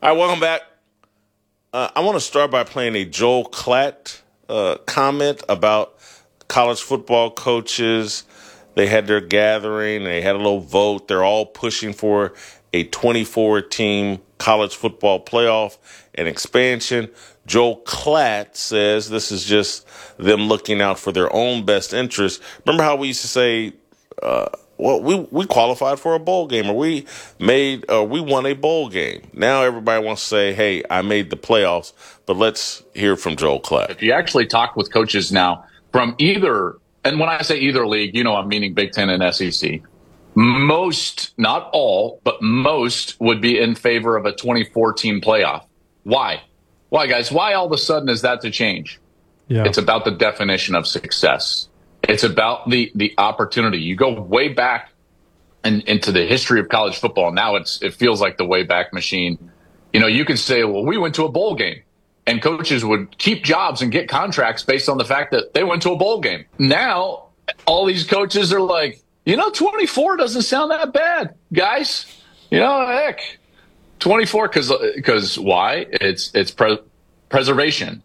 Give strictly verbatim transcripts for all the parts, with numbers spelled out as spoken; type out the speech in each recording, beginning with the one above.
All right, welcome back. Uh, I want to start by playing a Joel Klatt uh, comment about college football coaches. They had their gathering. They had a little vote. They're all pushing for a twenty-four team college football playoff and expansion. Joel Klatt says this is just them looking out for their own best interest. Remember how we used to say, uh, well, we, we qualified for a bowl game, or we made, or we won a bowl game. Now everybody wants to say, hey, I made the playoffs, but let's hear from Joel Klatt. If you actually talk with coaches now from either, and when I say either league, you know, I'm meaning Big Ten and S E C, most, not all, but most would be in favor of a twenty-four team playoff. Why? Why, guys? Why all of a sudden is that to change? Yeah. It's about the definition of success. It's about the, the opportunity. You go way back in, into the history of college football. Now it's it feels like the way back machine. You know, you can say, well, we went to a bowl game. And coaches would keep jobs and get contracts based on the fact that they went to a bowl game. Now, all these coaches are like, you know, twenty-four doesn't sound that bad, guys. You know, heck, twenty-four, because because why? It's it's pre- preservation.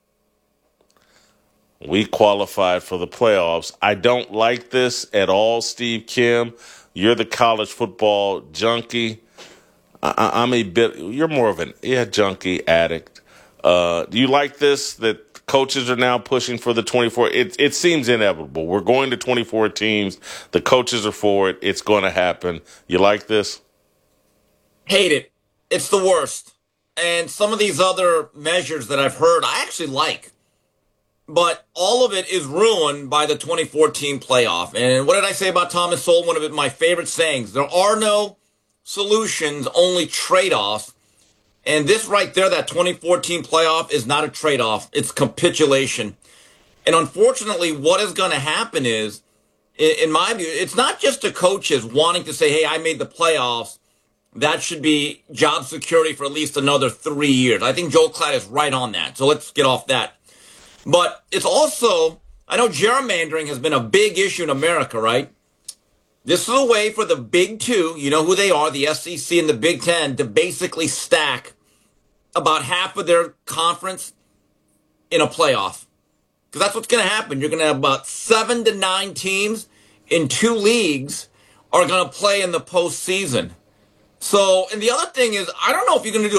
We qualified for the playoffs. I don't like this at all, Steve Kim. You're the college football junkie. I, I'm a bit. You're more of an yeah junkie addict. Uh, do you like this, that coaches are now pushing for the twenty-four? It, it seems inevitable. We're going to twenty-four teams. The coaches are for it. It's going to happen. You like this? Hate it. It's the worst. And some of these other measures that I've heard, I actually like. But all of it is ruined by the twenty-four team playoff. And what did I say about Thomas Sowell? One of my favorite sayings. There are no solutions, only trade-offs. And this right there, that twenty-four team playoff, is not a trade-off. It's capitulation. And unfortunately, what is going to happen is, in my view, it's not just the coaches wanting to say, hey, I made the playoffs. That should be job security for at least another three years. I think Joel Klatt is right on that. So let's get off that. But it's also, I know gerrymandering has been a big issue in America, right? This is a way for the Big Two, you know who they are, the S E C and the Big Ten, to basically stack about half of their conference in a playoff. Because that's what's going to happen. You're going to have about seven to nine teams in two leagues are going to play in the postseason. So, and the other thing is, I don't know if you're going to do